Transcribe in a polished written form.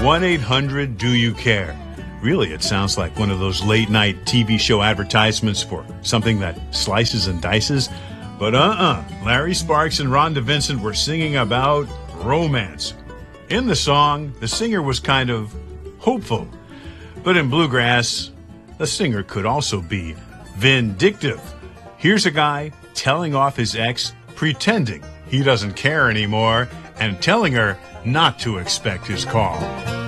1-800-DO-YOU-CARE. Really, it sounds like one of those late-night TV show advertisements for something that slices and dices. But Larry Sparks and Rhonda Vincent were singing about romance. In the song, the singer was kind of hopeful. But in bluegrass, the singer could also be vindictive. Here's a guy telling off his ex, pretending he doesn't care anymore, and telling her not to expect his call.